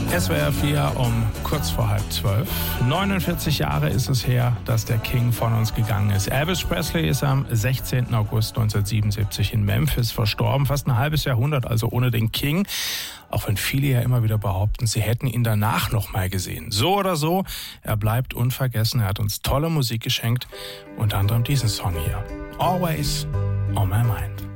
SWR 4 um kurz vor 11:30. 49 Jahre ist es her, dass der King von uns gegangen ist. Elvis Presley ist am 16. August 1977 in Memphis verstorben. Fast ein halbes Jahrhundert also ohne den King. Auch wenn viele ja immer wieder behaupten, sie hätten ihn danach noch mal gesehen. So oder so, er bleibt unvergessen. Er hat uns tolle Musik geschenkt. Unter anderem diesen Song hier. Always on my mind.